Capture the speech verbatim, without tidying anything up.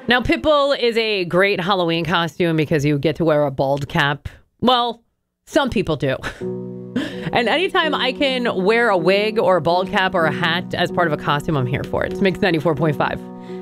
Now, Pitbull is a great Halloween costume because you get to wear a bald cap. Well, some people do. And anytime I can wear a wig or a bald cap or a hat as part of a costume, I'm here for it. It's Mix ninety-four point five.